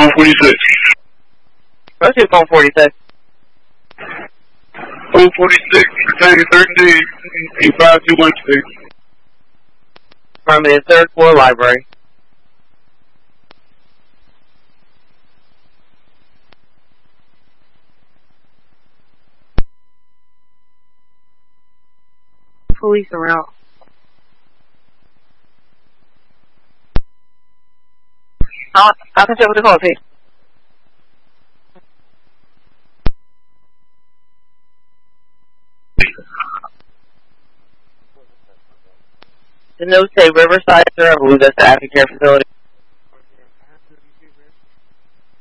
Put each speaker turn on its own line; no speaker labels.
146.
What's your phone 46?
146, retaining 13 in 5216.
From the third floor library. Police around. I can check with the call, please. The notes say Riverside, sir. I believe that's the Active Care Facility.